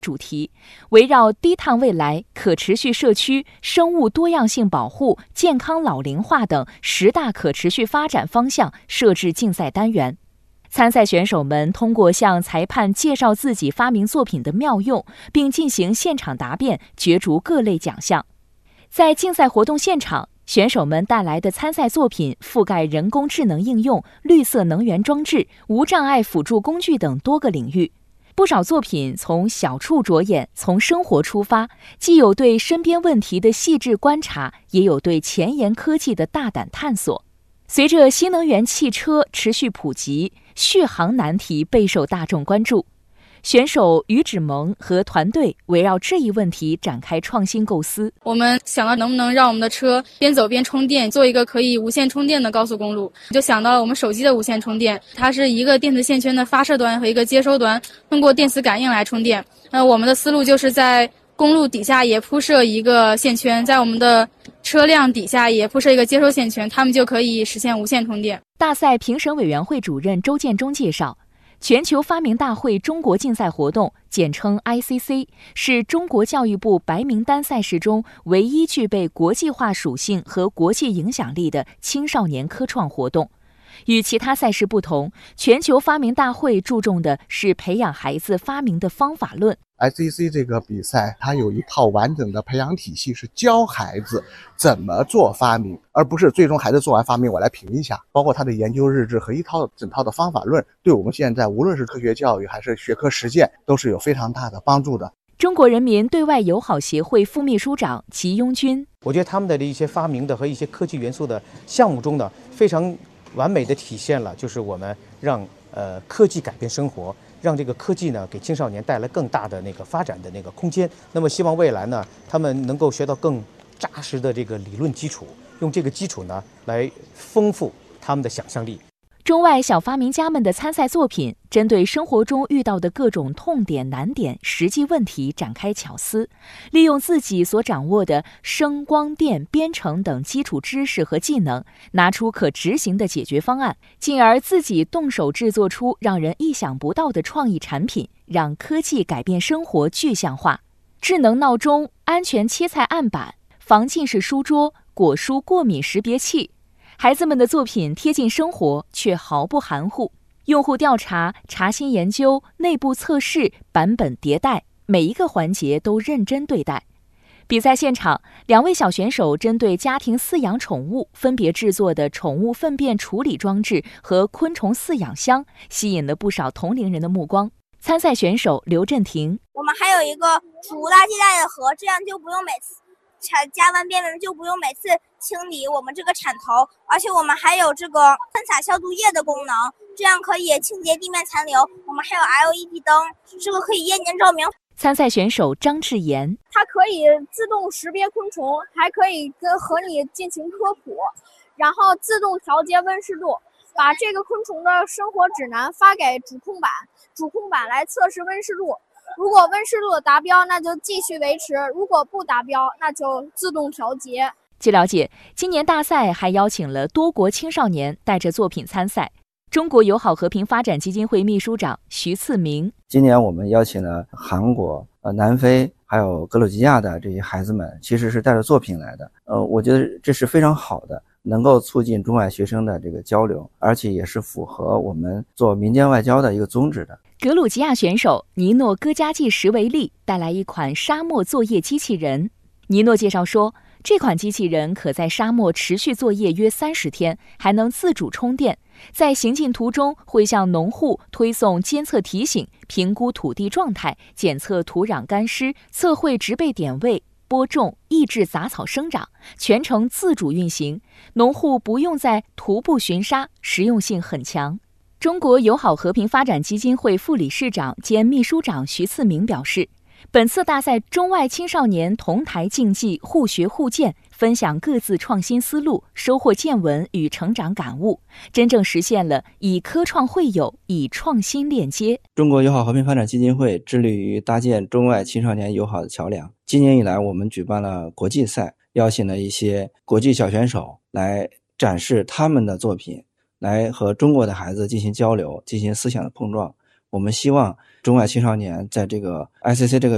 主题，围绕低碳未来、可持续社区、生物多样性保护、健康老龄化等10大可持续发展方向设置竞赛单元。参赛选手们通过向裁判介绍自己发明作品的妙用，并进行现场答辩，角逐各类奖项。在竞赛活动现场，选手们带来的参赛作品覆盖人工智能应用、绿色能源装置、无障碍辅助工具等多个领域。不少作品从小处着眼，从生活出发，既有对身边问题的细致观察，也有对前沿科技的大胆探索。随着新能源汽车持续普及，续航难题备受大众关注。选手于芷萌和团队围绕这一问题展开创新构思。 我们想到能不能让我们的车边走边充电，做一个可以无线充电的高速公路，就想到了我们手机的无线充电，它是一个电子线圈的发射端和一个接收端，通过电磁感应来充电。我们的思路就是在公路底下也铺设一个线圈，在我们的车辆底下也铺设一个接收线圈，它们就可以实现无线充电。 大赛评审委员会主任周建中介绍，全球发明大会中国竞赛活动，简称 ICC， 是中国教育部白名单赛事中唯一具备国际化属性和国际影响力的青少年科创活动。与其他赛事不同，全球发明大会注重的是培养孩子发明的方法论。 ICC 这个比赛，它有一套完整的培养体系，是教孩子怎么做发明，而不是最终孩子做完发明我来评一下。包括他的研究日志和整套的方法论，对我们现在无论是科学教育还是学科实践，都是有非常大的帮助的。 中国人民对外友好协会副秘书长齐庸军， 我觉得他们的一些发明的和一些科技元素的项目中呢，非常完美的体现了就是我们让科技改变生活，让这个科技呢给青少年带来更大的发展的空间。那么希望未来呢，他们能够学到更扎实的这个理论基础，用这个基础呢来丰富他们的想象力。 中外小发明家们的参赛作品针对生活中遇到的各种痛点、难点、实际问题展开巧思，利用自己所掌握的声、光电、编程等基础知识和技能，拿出可执行的解决方案，进而自己动手制作出让人意想不到的创意产品，让科技改变生活具象化。智能闹钟、安全切菜案板、防近视书桌、果蔬过敏识别器，孩子们的作品贴近生活，却毫不含糊。用户调查、查新研究、内部测试、版本迭代，每一个环节都认真对待。比赛现场，2位小选手针对家庭饲养宠物分别制作的宠物粪便处理装置和昆虫饲养箱，吸引了不少同龄人的目光。参赛选手刘振廷， 我们还有一个储物垃圾袋的盒，这样就不用每次加完便就不用每次清理我们这个铲头，而且我们还有这个喷洒消毒液的功能，这样可以清洁地面残留。我们还有 LED 灯，这个可以夜间照明。 参赛选手张志言， 它可以自动识别昆虫，还可以和你进行科普，然后自动调节温湿度，把这个昆虫的生活指南发给主控板，主控板来测试温湿度。如果温湿度达标，那就继续维持；如果不达标，那就自动调节。 据了解，今年大赛还邀请了多国青少年带着作品参赛。中国友好和平发展基金会秘书长徐次明， 今年我们邀请了韩国、南非还有格鲁吉亚的这些孩子们，其实是带着作品来的。我觉得这是非常好的，能够促进中外学生的这个交流，而且也是符合我们做民间外交的一个宗旨的。 格鲁吉亚选手尼诺戈加季什维利带来一款沙漠作业机器人。尼诺介绍说，这款机器人可在沙漠持续作业约30天，还能自主充电。在行进途中会向农户推送监测提醒，评估土地状态，检测土壤干湿，测绘植被点位，播种，抑制杂草生长，全程自主运行。农户不用再徒步巡沙，实用性很强。中国友好和平发展基金会副理事长兼秘书长徐次明表示，本次大赛中外青少年同台竞技，互学互鉴，分享各自创新思路，收获见闻与成长感悟，真正实现了以科创会友，以创新链接。 中国友好和平发展基金会致力于搭建中外青少年友好的桥梁。今年以来，我们举办了国际赛，邀请了一些国际小选手来展示他们的作品，来和中国的孩子进行交流，进行思想的碰撞。我们希望中外青少年在这个 ICC 这个